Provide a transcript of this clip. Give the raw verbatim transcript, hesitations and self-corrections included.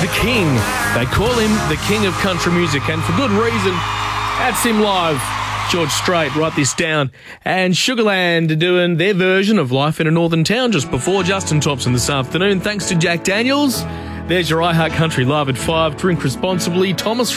the king. They call him the king of country music, and for good reason. That's him live. George Strait, write this down. And Sugarland doing their version of Life in a Northern Town just before Justin Thompson this afternoon. Thanks to Jack Daniels. There's your iHeart Country Live at five. Drink responsibly. Thomas